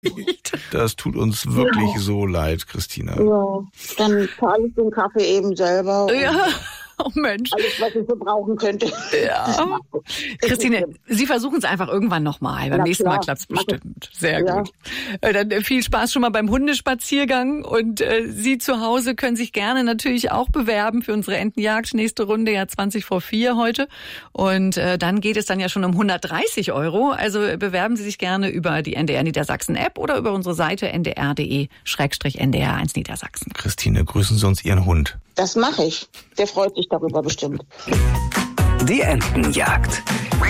Das tut uns wirklich so leid, Christina. Ja, dann zahle ich den Kaffee eben selber. Ja. Oh Mensch. Alles, was ich so brauchen könnte. Ja. Christine, Sie versuchen es einfach irgendwann nochmal. Beim nächsten Mal klappt es bestimmt. Sehr gut. Dann viel Spaß schon mal beim Hundespaziergang. Und Sie zu Hause können sich gerne natürlich auch bewerben für unsere Entenjagd. Nächste Runde ja 20:04 heute. Und dann geht es dann ja schon um 130 €. Also bewerben Sie sich gerne über die NDR Niedersachsen App oder über unsere Seite ndr.de/NDR1 Niedersachsen. Christine, grüßen Sie uns Ihren Hund. Das mache ich. Der freut sich darüber bestimmt. Die Entenjagd.